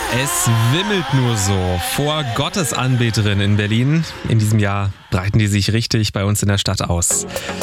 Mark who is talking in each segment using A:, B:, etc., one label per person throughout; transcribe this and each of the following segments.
A: Es wimmelt nur so vor Gottesanbeterinnen in Berlin. In diesem Jahr breiten die sich richtig bei uns in der Stadt aus.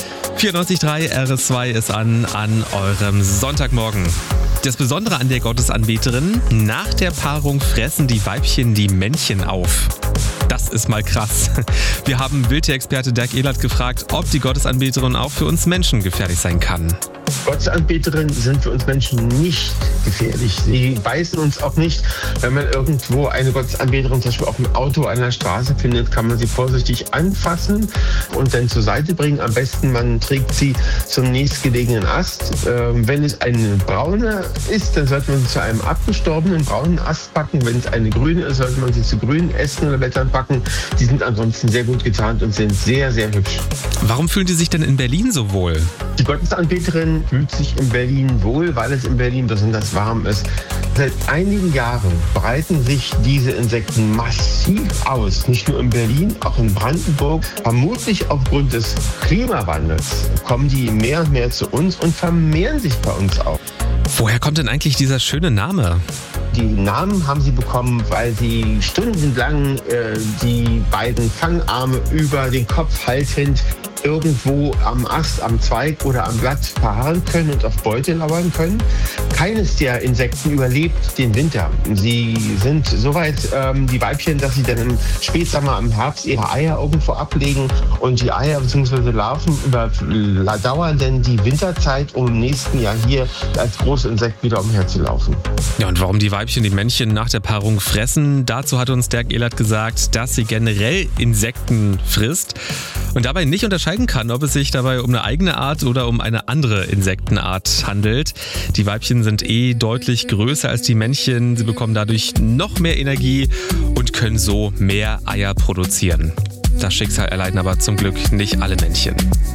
A: 94.3 RS2 ist an eurem Sonntagmorgen. Das Besondere an der Gottesanbeterin: nach der Paarung fressen die Weibchen die Männchen auf. Das ist mal krass. Wir haben Wildtierexperte Dirk Ehlert gefragt, ob die Gottesanbeterin auch für uns Menschen gefährlich sein kann.
B: Gottesanbeterinnen sind für uns Menschen nicht gefährlich. Sie beißen uns auch nicht. Wenn man irgendwo eine Gottesanbeterin zum Beispiel auf dem Auto an der Straße findet, kann man sie vorsichtig anfassen und dann zur Seite bringen. Am besten, man trägt sie zum nächstgelegenen Ast. Wenn es eine braune ist, dann sollte man sie zu einem abgestorbenen braunen Ast packen. Wenn es eine grüne ist, sollte man sie zu grünen Ästen oder Blättern packen. Die sind ansonsten sehr gut getarnt und sind sehr, sehr hübsch.
A: Warum fühlen die sich denn in Berlin so wohl?
B: Die Gottesanbeterin fühlt sich in Berlin wohl, weil es in Berlin besonders warm ist. Seit einigen Jahren breiten sich diese Insekten massiv aus. Nicht nur in Berlin, auch in Brandenburg. Vermutlich aufgrund des Klimawandels kommen die mehr und mehr zu uns und vermehren sich bei uns auch.
A: Woher kommt denn eigentlich dieser schöne Name?
B: Die Namen haben sie bekommen, weil sie stundenlang die beiden Fangarme über den Kopf haltend irgendwo am Ast, am Zweig oder am Blatt verharren können und auf Beute lauern können. Keines der Insekten überlebt den Winter. Sie sind soweit die Weibchen, dass sie dann im Spätsommer, im Herbst ihre Eier irgendwo ablegen, und die Eier bzw. Larven überdauern dann die Winterzeit, um im nächsten Jahr hier als Großinsekt wieder umherzulaufen.
A: Ja, und warum die Weibchen die Männchen nach der Paarung fressen, dazu hat uns Dirk Ehlert gesagt, dass sie generell Insekten frisst und dabei nicht unterscheiden kann, ob es sich dabei um eine eigene Art oder um eine andere Insektenart handelt. Die Weibchen sind deutlich größer als die Männchen. Sie bekommen dadurch noch mehr Energie und können so mehr Eier produzieren. Das Schicksal erleiden aber zum Glück nicht alle Männchen.